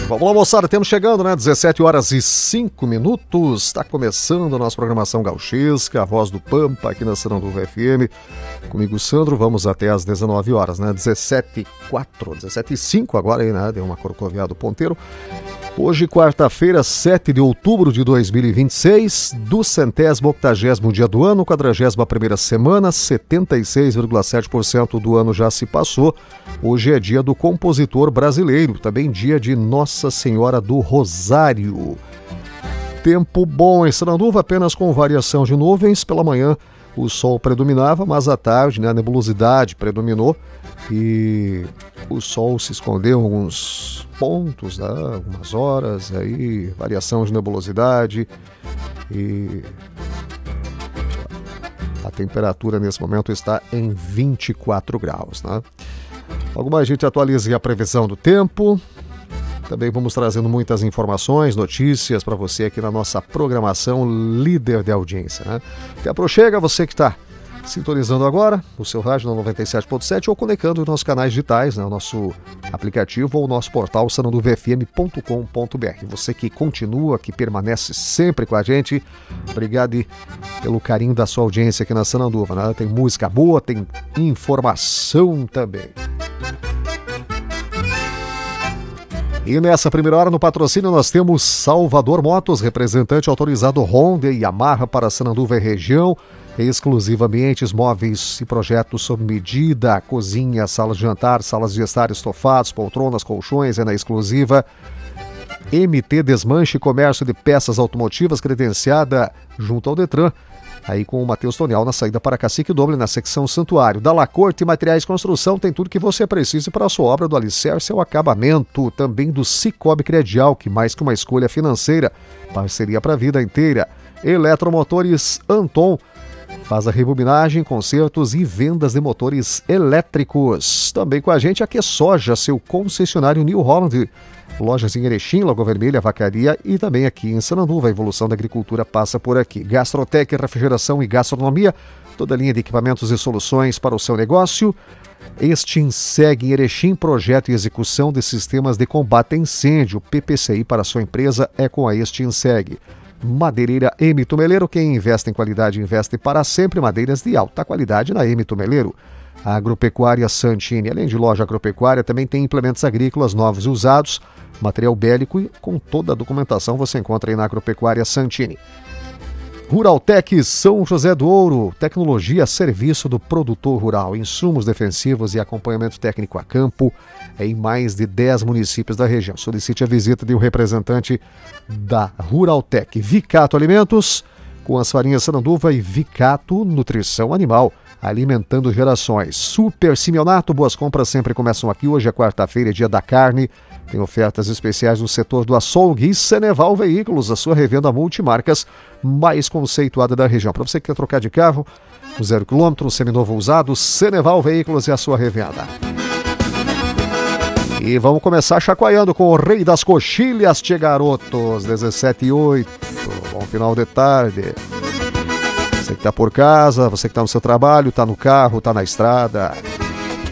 Vamos lá, moçada, temos chegando, né? 17 horas e 5 minutos. Está começando a nossa programação gauchesca, a voz do Pampa aqui na Sananduva FM. Comigo, Sandro, vamos até às 19 horas, né? 17h05 agora aí, né? Deu uma corcoviada do ponteiro. Hoje, quarta-feira, 7 de outubro de 2026, do 180º dia do ano, 41ª semana, 76,7% do ano já se passou. Hoje é dia do compositor brasileiro, também dia de Nossa Senhora do Rosário. Tempo bom em Sananduva, apenas com variação de nuvens. Pela manhã o sol predominava, mas à tarde, né, a nebulosidade predominou e o sol se escondeu em alguns pontos, né, algumas horas, aí variação de nebulosidade e a temperatura nesse momento está em 24 graus, né? Logo mais a gente atualiza a previsão do tempo. Também vamos trazendo muitas informações, notícias para você aqui na nossa programação líder de audiência, né? Até aproxega você que está sintonizando agora o seu rádio na 97.7 ou conectando os nossos canais digitais, né? O nosso aplicativo ou o nosso portal sananduvafm.com.br. Você que continua, que permanece sempre com a gente, obrigado pelo carinho da sua audiência aqui na Sananduva, né? Tem música boa, tem informação também. E nessa primeira hora no patrocínio nós temos Salvador Motos, representante autorizado Honda e Yamaha para Sananduva e região, exclusiva ambientes, móveis e projetos sob medida, cozinha, salas de jantar, salas de estar, estofados, poltronas, colchões, é na exclusiva. MT Desmanche Comércio de Peças Automotivas, credenciada junto ao Detran, aí com o Matheus Tonial na saída para Cacique Doble, na secção Santuário. Da La Corte Materiais de Construção tem tudo que você precisa para a sua obra, do alicerce ao acabamento. Também do Cicobi Credial, que mais que uma escolha financeira, parceria para a vida inteira. Eletromotores Anton, faz a rebobinagem, consertos e vendas de motores elétricos. Também com a gente a QSoja, seu concessionário New Holland. Lojas em Erechim, Lagoa Vermelha, Vacaria e também aqui em Sananduva. A evolução da agricultura passa por aqui. Gastrotec, refrigeração e gastronomia, toda a linha de equipamentos e soluções para o seu negócio. Extinseg em Erechim, projeto e execução de sistemas de combate a incêndio. PPCI para a sua empresa é com a Extinseg. Madeireira M. Tumeleiro, quem investe em qualidade investe para sempre. Madeiras de alta qualidade na M. Tumeleiro. A Agropecuária Santini, além de loja agropecuária, também tem implementos agrícolas novos e usados, material bélico e com toda a documentação você encontra aí na Agropecuária Santini. Ruraltec São José do Ouro, tecnologia a serviço do produtor rural, insumos defensivos e acompanhamento técnico a campo em mais de 10 municípios da região. Solicite a visita de um representante da Ruraltec. Vicato Alimentos, com as farinhas Sananduva e Vicato Nutrição Animal, alimentando gerações. Super Simeonato, boas compras sempre começam aqui. Hoje é quarta-feira, dia da carne. Tem ofertas especiais no setor do açougue e Ceneval Veículos, a sua revenda multimarcas mais conceituada da região. Para você que quer trocar de carro, 0 km, seminovo usado, Ceneval Veículos é a sua revenda. E vamos começar chacoalhando com o Rei das Coxilhas, tchê garotos, 17h08. Bom final de tarde. Você que está por casa, você que está no seu trabalho, está no carro, está na estrada.